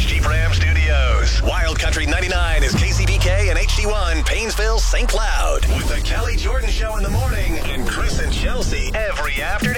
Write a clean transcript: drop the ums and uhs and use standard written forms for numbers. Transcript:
Dodge Jeep Ram Studios. Wild Country 99 is KCBK and HD1, Paynesville, St. Cloud. With the Kelly Jordan Show in the morning and Chris and Chelsea every afternoon.